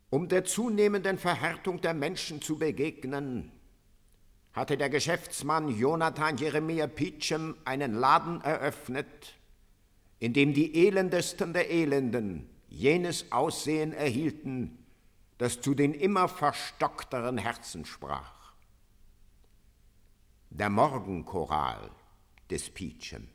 Um der zunehmenden Verhärtung der Menschen zu begegnen, hatte der Geschäftsmann Jonathan Jeremiah Peachum einen Laden eröffnet, in dem die Elendesten der Elenden jenes Aussehen erhielten, das zu den immer verstockteren Herzen sprach. Der Morgenchoral des Peachum.